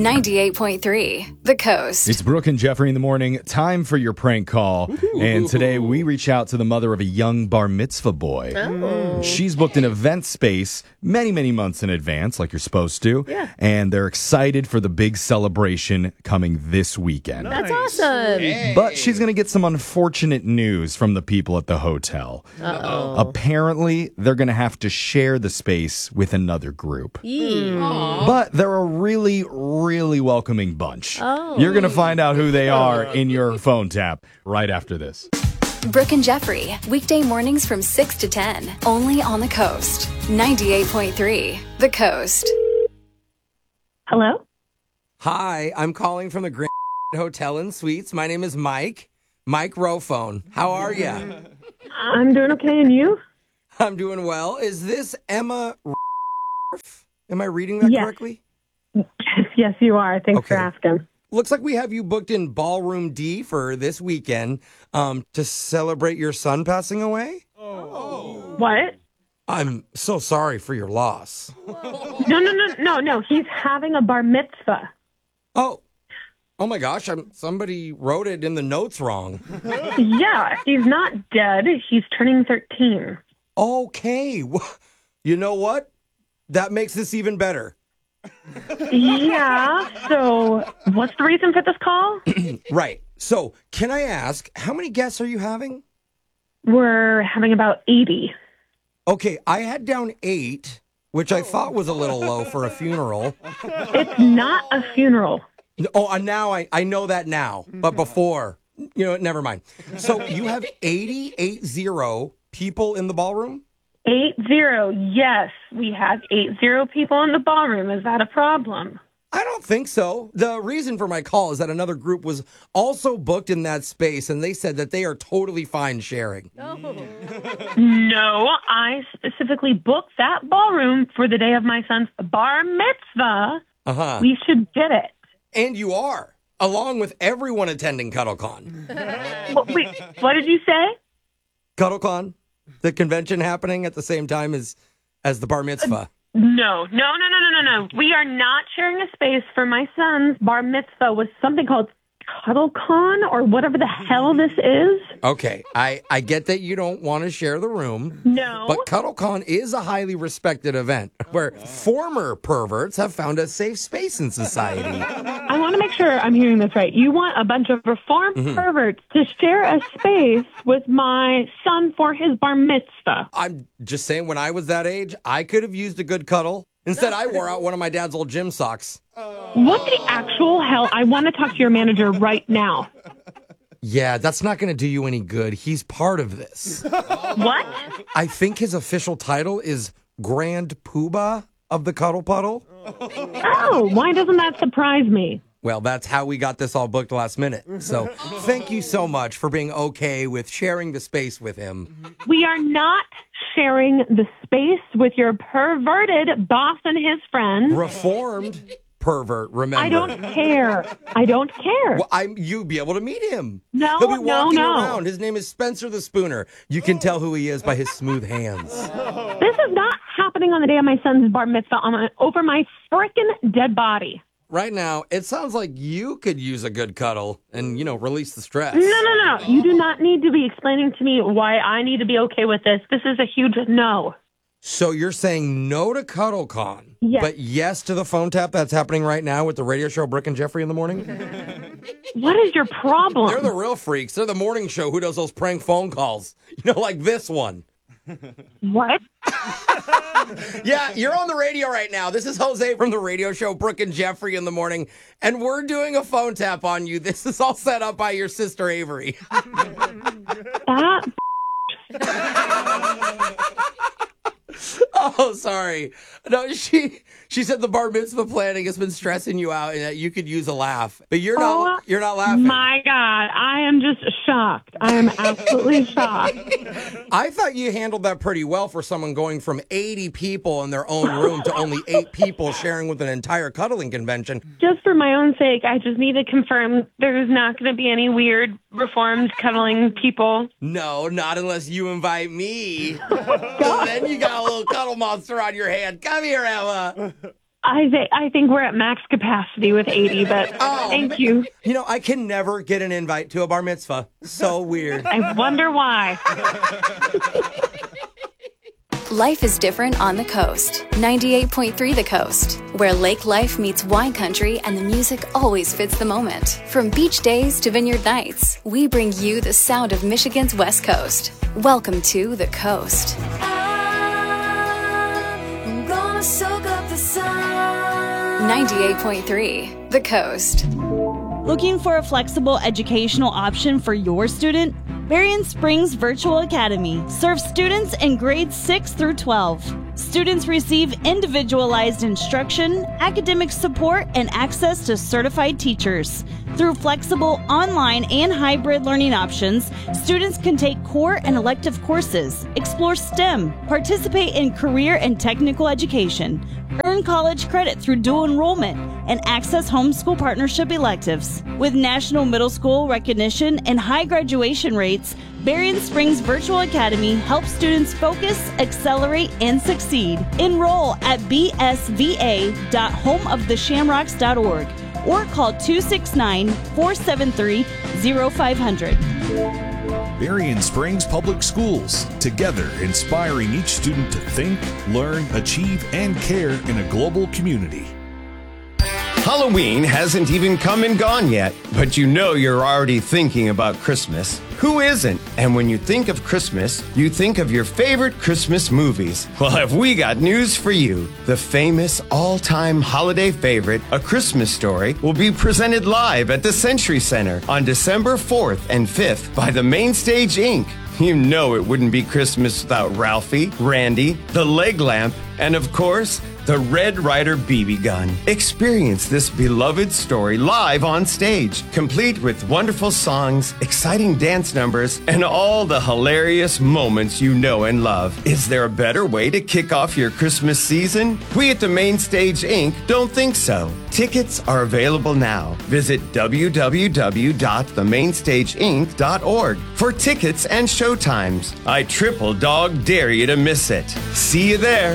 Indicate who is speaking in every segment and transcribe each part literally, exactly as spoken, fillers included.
Speaker 1: ninety-eight point three, The Coast.
Speaker 2: It's Brooke and Jeffrey in the morning. Time for your prank call. Ooh. And today we reach out to the mother of a young bar mitzvah boy.
Speaker 3: Oh.
Speaker 2: She's booked an event space many, many months in advance, like you're supposed to.
Speaker 3: Yeah.
Speaker 2: And they're excited for the big celebration coming this weekend.
Speaker 3: Nice. That's awesome.
Speaker 2: Hey. But she's going to get some unfortunate news from the people at the hotel.
Speaker 3: Uh-oh.
Speaker 2: Apparently, they're going to have to share the space with another group.
Speaker 3: Mm.
Speaker 2: But they're a really, really welcoming bunch.
Speaker 3: Oh.
Speaker 2: You're going to find out who they are in your phone tap right after this.
Speaker 1: Brooke and Jeffrey, weekday mornings from six to ten, only on The Coast. ninety-eight point three, The Coast.
Speaker 4: Hello?
Speaker 5: Hi, I'm calling from the Grand Hotel and Suites. My name is Mike. Mike Rofone. How are you?
Speaker 4: I'm doing okay, and you?
Speaker 5: I'm doing well. Is this Emma? Am I reading that
Speaker 4: Yes.
Speaker 5: correctly?
Speaker 4: Yes, yes, you are. Thanks
Speaker 5: Okay.
Speaker 4: for asking.
Speaker 5: Looks like we have you booked in Ballroom D for this weekend um, to celebrate your son passing away.
Speaker 4: What?
Speaker 5: I'm so sorry for your loss.
Speaker 4: No, no, no, no, no. He's having a bar mitzvah.
Speaker 5: Oh, oh my gosh! I'm somebody wrote it in the notes wrong.
Speaker 4: Yeah, he's not dead. He's turning thirteen.
Speaker 5: Okay, you know what? That makes this even better.
Speaker 4: Yeah, so what's the reason for this call?
Speaker 5: Right. So, can I ask, how many guests are you having?
Speaker 4: We're having about eighty.
Speaker 5: Okay, I had down eight, which I thought was a little low for a funeral.
Speaker 4: It's not a funeral.
Speaker 5: Oh, and now I, I know that now, but before, you know, never mind. So you have eighty, eight zero people in the ballroom?
Speaker 4: Eight zero. Yes, we have eight zero people in the ballroom. Is that a problem?
Speaker 5: I don't think so. The reason for my call is that another group was also booked in that space, and they said that they are totally fine sharing.
Speaker 4: No, I specifically booked that ballroom for the day of my son's bar mitzvah.
Speaker 5: Uh-huh.
Speaker 4: We should get it.
Speaker 5: And you are, along with everyone attending CuddleCon.
Speaker 4: What, wait, what did you say?
Speaker 5: CuddleCon, the convention happening at the same time as as the bar mitzvah.
Speaker 4: No, no, no, no, no, no, no. We are not sharing a space for my son's bar mitzvah with something called CuddleCon or whatever the hell this is.
Speaker 5: Okay, I, I get that you don't want to share the room.
Speaker 4: No.
Speaker 5: But CuddleCon is a highly respected event where former perverts have found a safe space in society.
Speaker 4: I want to make sure I'm hearing this right. You want a bunch of reformed
Speaker 5: Mm-hmm.
Speaker 4: perverts to share a space with my son for his bar mitzvah.
Speaker 5: I'm just saying, when I was that age, I could have used a good cuddle. Instead, I wore out one of my dad's old gym socks.
Speaker 4: What the actual hell? I want to talk to your manager right now.
Speaker 5: Yeah, that's not going to do you any good. He's part of this.
Speaker 4: What?
Speaker 5: I think his official title is Grand Poobah of the Cuddle Puddle.
Speaker 4: Oh, why doesn't that surprise me?
Speaker 5: Well, that's how we got this all booked last minute. So thank you so much for being okay with sharing the space with him.
Speaker 4: We are not sharing the space with your perverted boss and his friends.
Speaker 5: Reformed pervert, remember.
Speaker 4: I don't care. I don't care.
Speaker 5: Well, I'm, you'll be able to meet him.
Speaker 4: No,
Speaker 5: He'll be
Speaker 4: no,
Speaker 5: walking
Speaker 4: no.
Speaker 5: around. His name is Spencer the Spooner. You can tell who he is by his smooth hands.
Speaker 4: This is not happening on the day of my son's bar mitzvah on my, over my frickin' dead body.
Speaker 5: Right now, it sounds like you could use a good cuddle and, you know, release the stress.
Speaker 4: No, no, no. You do not need to be explaining to me why I need to be okay with this. This is a huge no.
Speaker 5: So you're saying no to CuddleCon,
Speaker 4: Yes.
Speaker 5: but yes to the phone tap that's happening right now with the radio show Brooke and Jeffrey in the morning?
Speaker 4: What is your problem?
Speaker 5: They're the real freaks. They're the morning show who does those prank phone calls. You know, like this one.
Speaker 4: What?
Speaker 5: Yeah, you're on the radio right now. This is Jose from the radio show Brooke and Jeffrey in the morning, and we're doing a phone tap on you. This is all set up by your sister Avery.
Speaker 4: That
Speaker 5: Oh, sorry. No, she she said the bar mitzvah planning has been stressing you out and that you could use a laugh. But you're not
Speaker 4: Oh,
Speaker 5: you're not laughing.
Speaker 4: my God, I am just shocked. I am absolutely shocked.
Speaker 5: I thought you handled that pretty well for someone going from eighty people in their own room to only eight people sharing with an entire cuddling convention.
Speaker 4: Just for my own sake, I just need to confirm there's not going to be any weird reformed cuddling people.
Speaker 5: No, not unless you invite me. Then you got a little cuddle monster on your hand. Come here, Emma.
Speaker 4: I, th- I think we're at max capacity with eighty, but
Speaker 5: Oh,
Speaker 4: thank you.
Speaker 5: You know, I can never get an invite to a bar mitzvah. So weird.
Speaker 4: I wonder why.
Speaker 1: Life is different on the coast. ninety-eight point three The Coast, where lake life meets wine country and the music always fits the moment. From beach days to vineyard nights, we bring you the sound of Michigan's West Coast. Welcome to The Coast. I'm gonna soak up the sun. ninety-eight point three The Coast.
Speaker 3: Looking for a flexible educational option for your student? Berrien Springs Virtual Academy serves students in grades six through twelve. Students receive individualized instruction, academic support, and access to certified teachers. Through flexible online and hybrid learning options, students can take core and elective courses, explore STEM, participate in career and technical education, earn college credit through dual enrollment, and access homeschool partnership electives. With national middle school recognition and high graduation rates, Berrien Springs Virtual Academy helps students focus, accelerate, and succeed. Enroll at b s v a dot home of the shamrocks dot org or call two six nine, four seven three, zero five zero zero.
Speaker 6: Berrien Springs Public Schools, together inspiring each student to think, learn, achieve, and care in a global community.
Speaker 7: Halloween hasn't even come and gone yet, but you know you're already thinking about Christmas. Who isn't? And when you think of Christmas, you think of your favorite Christmas movies. Well, have we got news for you? The famous all-time holiday favorite, A Christmas Story, will be presented live at the Century Center on December fourth and fifth by the Mainstage Incorporated. You know it wouldn't be Christmas without Ralphie, Randy, the leg lamp, and of course, the Red Ryder B B gun. Experience this beloved story live on stage, complete with wonderful songs, exciting dance numbers, and all the hilarious moments you know and love. Is there a better way to kick off your Christmas season? We at the Mainstage Incorporated don't think so. Tickets are available now. Visit w w w dot the mainstage inc dot org for tickets and showtimes. I triple dog dare you to miss it. See you there.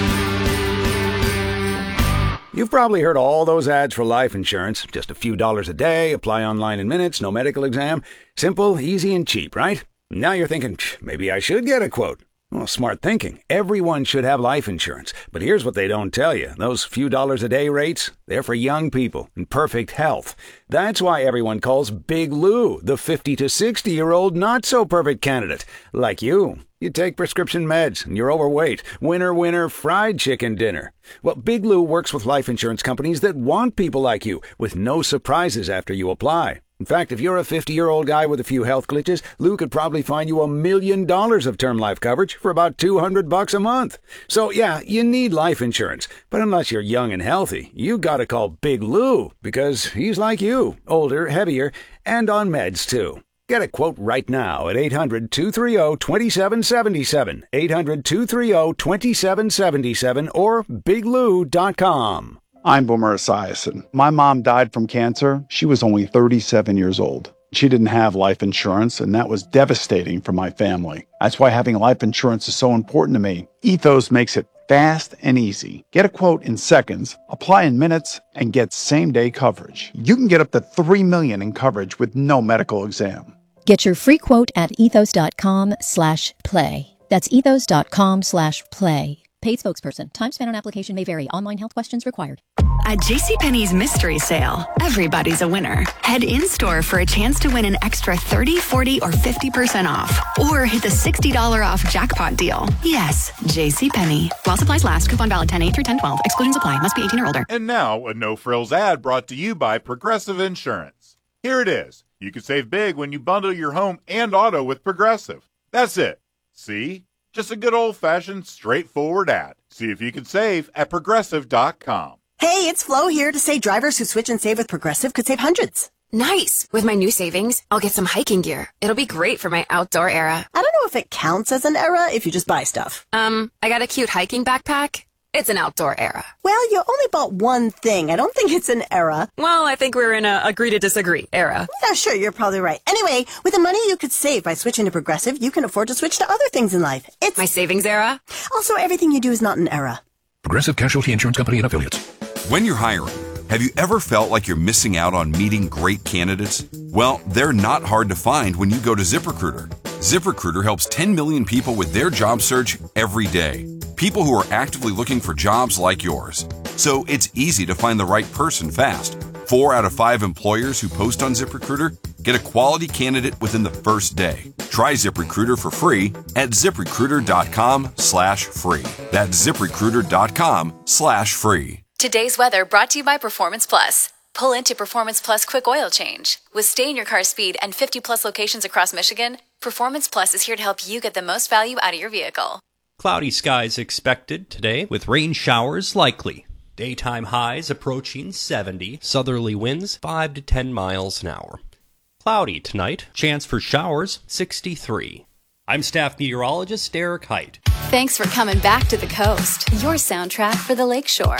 Speaker 8: You've probably heard all those ads for life insurance. Just a few dollars a day, apply online in minutes, no medical exam. Simple, easy, and cheap, right? Now you're thinking, maybe I should get a quote. Well, smart thinking. Everyone should have life insurance. But here's what they don't tell you. Those few dollars a day rates, they're for young people in perfect health. That's why everyone calls Big Lou the fifty to sixty-year-old not-so-perfect candidate. Like you. You take prescription meds and you're overweight. Winner, winner, fried chicken dinner. Well, Big Lou works with life insurance companies that want people like you with no surprises after you apply. In fact, if you're a fifty-year-old guy with a few health glitches, Lou could probably find you a million dollars of term life coverage for about two hundred bucks a month. So, yeah, you need life insurance. But unless you're young and healthy, you gotta call Big Lou because he's like you, older, heavier, and on meds, too. Get a quote right now at eight hundred, two three zero, two seven seven seven, eight hundred, two three zero, two seven seven seven, or big lou dot com.
Speaker 9: I'm Boomer Esiason. My mom died from cancer. She was only thirty-seven years old. She didn't have life insurance, and that was devastating for my family. That's why having life insurance is so important to me. Ethos makes it fast and easy. Get a quote in seconds, apply in minutes, and get same-day coverage. You can get up to three million dollars in coverage with no medical exam.
Speaker 10: Get your free quote at ethos.com slash play. That's ethos.com slash play. Paid spokesperson. Time spent on application may vary. Online health questions required.
Speaker 11: At JCPenney's Mystery Sale, everybody's a winner. Head in-store for a chance to win an extra thirty, forty, or fifty percent off. Or hit the sixty dollars off jackpot deal. Yes, JCPenney. While supplies last, coupon valid ten eight through ten twelve. Exclusions apply. Must be eighteen or older.
Speaker 12: And now, a no-frills ad brought to you by Progressive Insurance. Here it is. You can save big when you bundle your home and auto with Progressive. That's it. See? Just a good old-fashioned, straightforward ad. See if you can save at progressive dot com.
Speaker 13: Hey, it's Flo here to say drivers who switch and save with Progressive could save hundreds.
Speaker 14: Nice. With my new savings, I'll get some hiking gear. It'll be great for my outdoor era.
Speaker 13: I don't know if it counts as an era if you just buy stuff.
Speaker 14: Um, I got a cute hiking backpack. It's an outdoor era.
Speaker 13: Well, you only bought one thing. I don't think it's an era.
Speaker 14: Well, I think we're in a agree to disagree era.
Speaker 13: Yeah, sure, you're probably right. Anyway, with the money you could save by switching to Progressive, you can afford to switch to other things in life. It's
Speaker 14: my savings era.
Speaker 13: Also, everything you do is not an era.
Speaker 15: Progressive Casualty Insurance Company and Affiliates. When you're hiring, have you ever felt like you're missing out on meeting great candidates? Well, they're not hard to find when you go to ZipRecruiter. ZipRecruiter helps ten million people with their job search every day. People who are actively looking for jobs like yours. So it's easy to find the right person fast. Four out of five employers who post on ZipRecruiter get a quality candidate within the first day. Try ZipRecruiter for free at ZipRecruiter.com slash free. That's ZipRecruiter.com slash free.
Speaker 1: Today's weather brought to you by Performance Plus. Pull into Performance Plus Quick Oil Change. With stay-in-your-car speed and fifty plus locations across Michigan, Performance Plus is here to help you get the most value out of your vehicle.
Speaker 16: Cloudy skies expected today with rain showers likely. Daytime highs approaching seventy. Southerly winds five to ten miles an hour. Cloudy tonight. Chance for showers sixty-three. I'm staff meteorologist Derek Height.
Speaker 1: Thanks for coming back to the coast. Your soundtrack for the Lakeshore.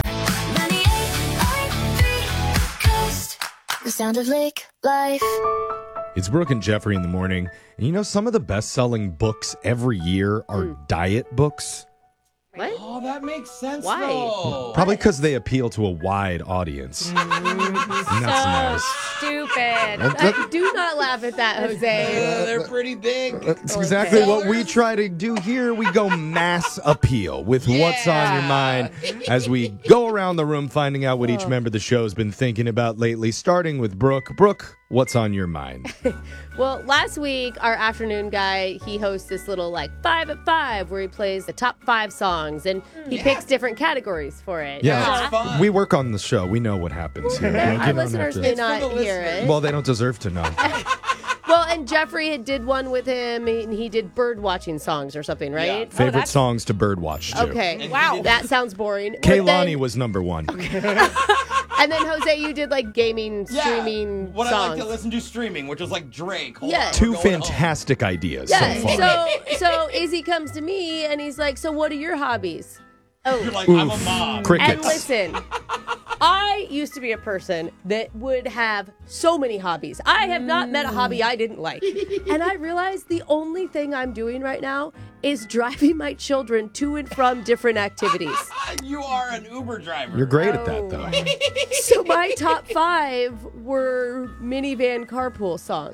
Speaker 17: The sound of lake life.
Speaker 2: It's Brooke and Jeffrey in the morning. And you know, some of the best-selling books every year are mm. diet books.
Speaker 18: What?
Speaker 5: Oh, that makes sense.
Speaker 18: Why?
Speaker 5: Though.
Speaker 2: Probably because they appeal to a wide audience.
Speaker 18: Mm,
Speaker 2: And that's
Speaker 18: so
Speaker 2: nice.
Speaker 18: stupid.
Speaker 2: That- that-
Speaker 18: Uh, do not laugh at that, Jose.
Speaker 5: Uh, they're pretty big.
Speaker 2: That's exactly what we try to do here. We go mass appeal with what's on your mind as we go around the room finding out what each member of the show has been thinking about lately, starting with Brooke. Brooke, what's on your mind?
Speaker 18: Well, last week, our afternoon guy, he hosts this little, like, five at five, where he plays the top five songs, and he
Speaker 2: Yeah.
Speaker 18: picks different categories for it.
Speaker 2: Yeah, we work on the show. We know what happens here. You
Speaker 18: Our
Speaker 2: don't have
Speaker 18: listeners
Speaker 2: to-
Speaker 18: may not hear it.
Speaker 2: Well, they don't deserve to know.
Speaker 18: Well, and Jeffrey had did one with him, and he did bird watching songs or something, right?
Speaker 2: Favorite songs to birdwatch to.
Speaker 18: Okay. Wow. That sounds boring. But
Speaker 2: Kaylani was number one.
Speaker 18: And then, Jose, you did, like, gaming, streaming
Speaker 5: What
Speaker 18: songs.
Speaker 5: I like to listen to streaming, which is like Drake. Hold
Speaker 18: Yeah.
Speaker 5: on,
Speaker 2: Two
Speaker 5: we're going
Speaker 2: fantastic ideas
Speaker 18: Yeah,
Speaker 2: so far.
Speaker 18: so so Izzy comes to me and he's like, so what are your hobbies? Oh,
Speaker 5: You're like, I'm a mom.
Speaker 18: And
Speaker 2: Crickets.
Speaker 18: listen, I used to be a person that would have so many hobbies. I have not met a hobby I didn't like. And I realized the only thing I'm doing right now is driving my children to and from different activities.
Speaker 5: You are an Uber driver.
Speaker 2: You're great at that, though.
Speaker 18: So my top five were minivan carpool songs.
Speaker 2: Oh,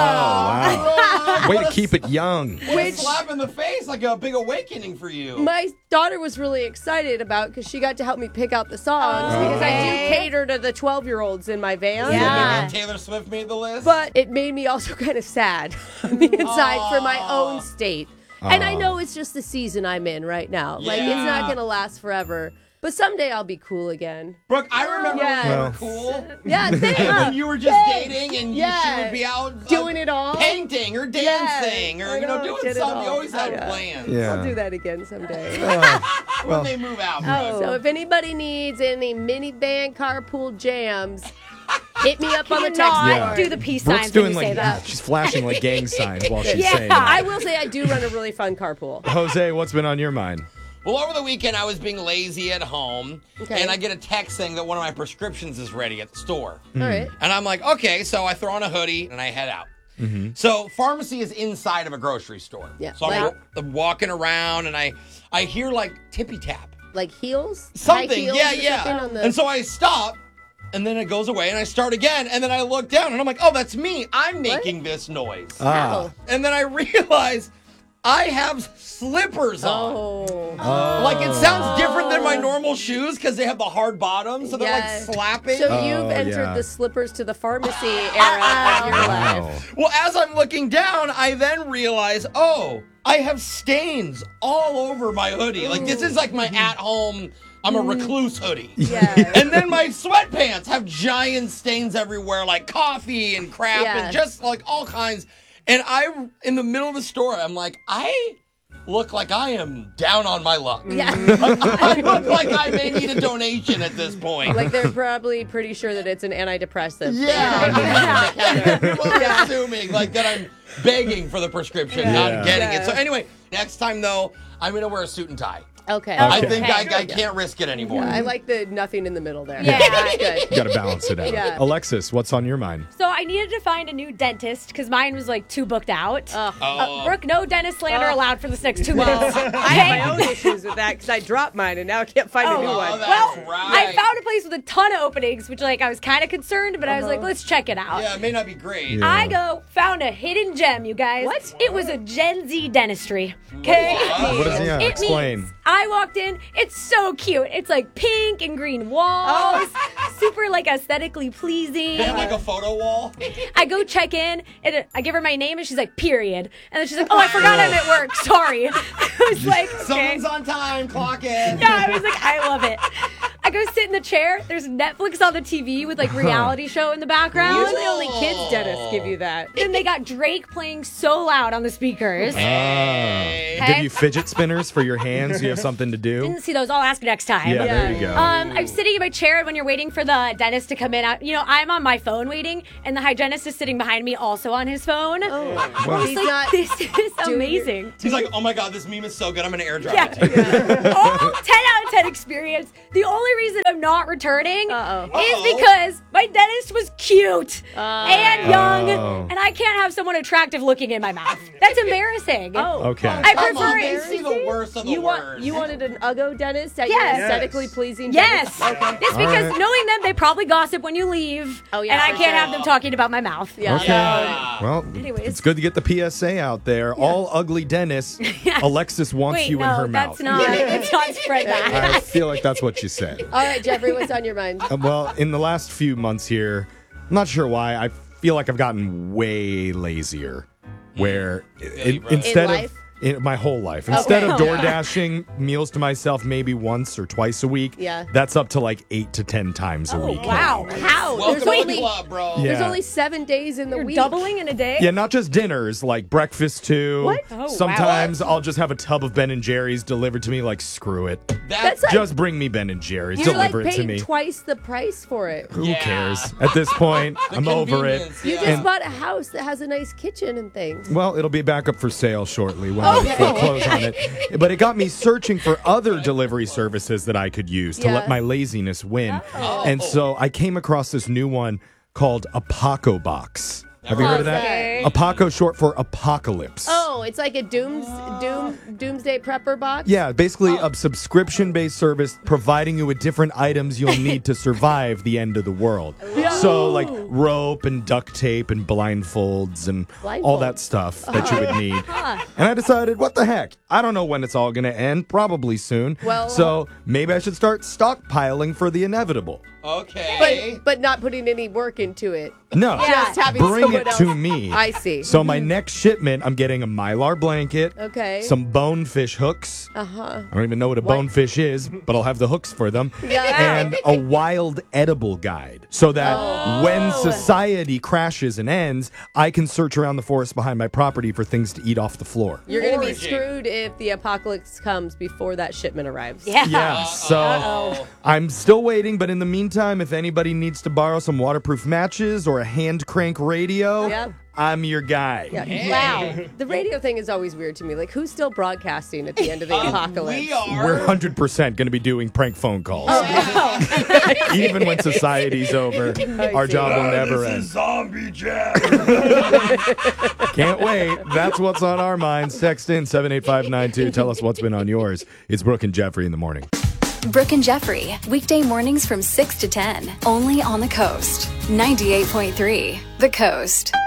Speaker 2: wow. Way to keep it young.
Speaker 5: Which slap in the face, like a big awakening for you.
Speaker 18: My daughter was really excited about because she got to help me pick out the songs
Speaker 5: Oh.
Speaker 18: because I
Speaker 5: Okay.
Speaker 18: do cater to the twelve-year-olds in my van.
Speaker 5: Yeah. Taylor Swift made the list.
Speaker 18: But it made me also kind of sad on the inside for my own state. And I
Speaker 5: Aw.
Speaker 18: know it's just the season I'm in right now. Like, it's
Speaker 5: Yeah.
Speaker 18: not going to last forever. But someday I'll be cool again.
Speaker 5: Brooke, I remember
Speaker 18: Yeah.
Speaker 5: when you were cool.
Speaker 18: Yeah, thanks.
Speaker 5: When you were just
Speaker 18: Thanks.
Speaker 5: dating and you,
Speaker 18: Yeah.
Speaker 5: she would be out
Speaker 18: Doing
Speaker 5: uh,
Speaker 18: it all.
Speaker 5: painting or dancing
Speaker 18: Yeah.
Speaker 5: or
Speaker 18: I
Speaker 5: you know,
Speaker 18: know,
Speaker 5: doing
Speaker 18: did it
Speaker 5: something. You
Speaker 18: all.
Speaker 5: always had
Speaker 18: Yeah.
Speaker 5: plans.
Speaker 2: Yeah.
Speaker 18: I'll do that again someday.
Speaker 5: when
Speaker 2: Well-
Speaker 5: they move out.
Speaker 18: Oh. So if anybody needs any minivan carpool jams, hit me up on the text
Speaker 2: Yeah.
Speaker 18: line.
Speaker 2: do the peace Brooke's signs when doing you say like- that. she's flashing like gang signs while she's
Speaker 18: yeah,
Speaker 2: saying that.
Speaker 18: I will say I do run a really fun carpool.
Speaker 2: Jose, what's been on your mind?
Speaker 5: Well, over the weekend, I was being lazy at home,
Speaker 18: Okay.
Speaker 5: and I get a text saying that one of my prescriptions is ready at the store.
Speaker 18: All right.
Speaker 5: And I'm like, okay, so I throw on a hoodie and I head out.
Speaker 2: Mm-hmm.
Speaker 5: So pharmacy is inside of a grocery store.
Speaker 18: Yeah.
Speaker 5: So I'm,
Speaker 18: Like-
Speaker 5: wa- I'm walking around and I, I hear like tippy tap.
Speaker 18: Like heels? High
Speaker 5: Something,
Speaker 18: heels
Speaker 5: yeah,
Speaker 18: or
Speaker 5: yeah.
Speaker 18: something on the-
Speaker 5: And so I stop, and then it goes away, and I start again, and then I look down, and I'm like, oh, that's me. I'm making this noise.
Speaker 2: Ah.
Speaker 5: And then I realize I have slippers on.
Speaker 18: Oh.
Speaker 5: Like, it sounds different than my normal shoes because they have the hard bottoms, so they're
Speaker 18: Yes.
Speaker 5: like slapping.
Speaker 18: So
Speaker 2: Oh,
Speaker 18: you've entered
Speaker 2: yeah.
Speaker 18: the slippers to the pharmacy era of your life.
Speaker 5: Well, as I'm looking down, I then realize, oh, I have stains all over my hoodie. Like, this is like my at-home, I'm a recluse hoodie.
Speaker 18: Yeah.
Speaker 5: And then my sweatpants have giant stains everywhere, like coffee and crap
Speaker 18: Yeah.
Speaker 5: and just like all kinds. And I, in the middle of the store, I'm like, I look like I am down on my luck.
Speaker 18: Yeah.
Speaker 5: I look like I may need a donation at this point.
Speaker 18: Like they're probably pretty sure that it's an antidepressant.
Speaker 5: Yeah. People are assuming like that I'm begging for the prescription,
Speaker 2: Yeah.
Speaker 5: not getting it. So
Speaker 18: Yeah.
Speaker 5: anyway, next time though, I'm gonna wear a suit and tie.
Speaker 18: Okay.
Speaker 5: I
Speaker 2: Okay.
Speaker 5: think I, I can't risk it anymore.
Speaker 18: Yeah, I like the nothing in the middle there.
Speaker 19: Yeah.
Speaker 18: That's good.
Speaker 2: You got to balance it out.
Speaker 18: Yeah.
Speaker 2: Alexis, what's on your mind?
Speaker 19: So I needed to find a new dentist because mine was like too booked out. Uh,
Speaker 18: Oh.
Speaker 19: Brooke, no dentist slander
Speaker 18: Oh.
Speaker 19: allowed for this next two
Speaker 18: Well,
Speaker 19: minutes.
Speaker 18: I have my own issues with that because I dropped mine and now I can't find a new one.
Speaker 19: Well, I found a place with a ton of openings, which like I was kind of concerned, but I was
Speaker 18: Uh-huh.
Speaker 19: like, let's check it out.
Speaker 5: Yeah, it may not be great.
Speaker 19: I go found a hidden gem, you guys. What? It was a Gen Z dentistry. Okay.
Speaker 2: What does yeah,
Speaker 19: It
Speaker 2: explain?
Speaker 19: means I walked in. It's so cute. It's like pink and green walls, super like aesthetically pleasing.
Speaker 5: They have like a photo wall.
Speaker 19: I go check in, and I give her my name, and she's like, period. And then she's like, oh, I forgot I'm at work. Sorry. I was like, okay.
Speaker 5: Someone's on time. Clock in.
Speaker 19: Yeah, I was like, I love it. I go sit in the chair. There's Netflix on the T V with like reality show in the background.
Speaker 18: Usually only kids dentists give you that.
Speaker 19: Then they got Drake playing so loud on the speakers.
Speaker 2: Oh. Give you fidget spinners for your hands. You have something to do.
Speaker 19: Didn't see those. I'll ask next time.
Speaker 2: Yeah, there you go.
Speaker 19: Um, I'm sitting in my chair when you're waiting for the dentist to come in. I, you know, I'm on my phone waiting, and the hygienist is sitting behind me, also on his phone. Oh,
Speaker 5: Wow.
Speaker 19: he's like, this is amazing.
Speaker 5: He's like, oh my god, this meme is so good. I'm gonna airdrop
Speaker 19: Yeah.
Speaker 5: it to you.
Speaker 19: Oh, ten out of ten experience. The only reason I'm not returning
Speaker 18: Uh-oh.
Speaker 19: is
Speaker 5: Uh-oh.
Speaker 19: because my dentist was cute and young,
Speaker 2: Oh.
Speaker 19: and I can't have someone attractive looking in my mouth. That's embarrassing.
Speaker 18: Oh,
Speaker 2: Okay.
Speaker 19: I
Speaker 5: Come
Speaker 19: prefer
Speaker 5: on,
Speaker 19: it.
Speaker 5: they see the worst of the
Speaker 18: You want
Speaker 5: worst.
Speaker 18: you wanted an Uggo dentist at
Speaker 19: Yes.
Speaker 18: your aesthetically pleasing
Speaker 19: Yes.
Speaker 18: dentist? Okay.
Speaker 19: It's
Speaker 2: All
Speaker 19: because
Speaker 2: right.
Speaker 19: knowing them, they probably gossip when you leave.
Speaker 18: Oh, yeah,
Speaker 19: And I
Speaker 18: for
Speaker 19: can't
Speaker 18: sure.
Speaker 19: have them talking about my mouth.
Speaker 18: Yeah.
Speaker 2: Okay. Well,
Speaker 19: Anyways.
Speaker 2: it's good to get the P S A out there. All ugly dentists, Alexis wants
Speaker 19: Wait,
Speaker 2: you
Speaker 19: no,
Speaker 2: in her
Speaker 19: that's
Speaker 2: mouth.
Speaker 19: not. Let's not spread that.
Speaker 2: I feel like that's what you said.
Speaker 18: All right, Jeffrey, what's on your mind?
Speaker 2: Uh, well, in the last few months here, I'm not sure why, I feel like I've gotten way lazier. Where in, instead
Speaker 18: In
Speaker 2: of
Speaker 18: life?
Speaker 2: in my whole life, instead
Speaker 18: Okay.
Speaker 2: of door dashing meals to myself maybe once or twice a week,
Speaker 18: Yeah.
Speaker 2: that's up to like eight to ten times a
Speaker 19: Oh,
Speaker 2: week.
Speaker 19: wow.
Speaker 18: How?
Speaker 5: Welcome
Speaker 18: There's
Speaker 5: to
Speaker 18: only
Speaker 5: the club, bro.
Speaker 2: Yeah.
Speaker 18: there's only seven days in the
Speaker 19: You're
Speaker 18: week.
Speaker 19: doubling in a day?
Speaker 2: Yeah, not just dinners, like breakfast too.
Speaker 18: What?
Speaker 19: Oh, wow.
Speaker 2: Sometimes I'll just have a tub of Ben and Jerry's delivered to me. Like, screw it.
Speaker 5: That's
Speaker 18: like-
Speaker 2: Just bring me Ben and Jerry's.
Speaker 18: You're
Speaker 2: Deliver
Speaker 18: like
Speaker 2: it to
Speaker 18: paying
Speaker 2: me.
Speaker 18: twice the price for it.
Speaker 2: Who
Speaker 5: Yeah.
Speaker 2: cares? At this point,
Speaker 5: The
Speaker 2: I'm over it.
Speaker 5: convenience,
Speaker 18: You
Speaker 5: yeah.
Speaker 18: just
Speaker 2: And-
Speaker 18: bought a house that has a nice kitchen and things.
Speaker 2: Well, it'll be back up for sale shortly when
Speaker 18: Okay.
Speaker 2: I foreclose on it. But it got me searching for other delivery services that I could use to
Speaker 18: Yeah.
Speaker 2: let my laziness win.
Speaker 5: Oh.
Speaker 2: And so I came across this new one called Apoco Box. Have you heard of that?
Speaker 18: Okay.
Speaker 2: Apoco, short for apocalypse.
Speaker 18: Oh, it's like a dooms doom doomsday prepper box.
Speaker 2: Yeah, basically a subscription-based service providing you with different items you'll need to survive the end of the world. So like rope and duct tape and blindfolds and all that stuff that you would need. And I decided, what the heck? I don't know when it's all going to end, probably soon.
Speaker 18: Well-
Speaker 2: so maybe I should start stockpiling for the inevitable.
Speaker 5: Okay.
Speaker 18: But but not putting any work into it.
Speaker 2: No,
Speaker 18: Just having
Speaker 2: bring
Speaker 18: someone
Speaker 2: it
Speaker 18: else.
Speaker 2: to me.
Speaker 18: I see.
Speaker 2: So my next shipment, I'm getting a Mylar blanket,
Speaker 18: Okay.
Speaker 2: some bonefish hooks,
Speaker 18: Uh-huh.
Speaker 2: I don't even know what a
Speaker 18: What?
Speaker 2: bonefish is, but I'll have the hooks for them.
Speaker 18: Yeah.
Speaker 2: And a wild edible guide. So that
Speaker 18: Oh.
Speaker 2: when society crashes and ends, I can search around the forest behind my property for things to eat off the floor.
Speaker 18: You're going to be
Speaker 5: Foraging.
Speaker 18: screwed if the apocalypse comes before that shipment arrives.
Speaker 19: Yeah.
Speaker 2: Yeah, so I'm still waiting, but in the meantime, if anybody needs to borrow some waterproof matches or a hand crank radio,
Speaker 18: Yeah.
Speaker 2: I'm your guy.
Speaker 18: Yeah. Wow. The radio thing is always weird to me. Like, who's still broadcasting at the end of the apocalypse?
Speaker 5: We are.
Speaker 2: We're one hundred percent going to be doing prank phone calls.
Speaker 18: Oh,
Speaker 2: Even when society's over, our
Speaker 18: see.
Speaker 2: job will never end.
Speaker 12: Zombie Jack.
Speaker 2: Can't wait. That's what's on our minds. Text in seven eight five nine two. Tell us what's been on yours. It's Brooke and Jeffrey in the morning.
Speaker 1: Brooke and Jeffrey, weekday mornings from six to ten, only on the coast. ninety-eight point three, The Coast.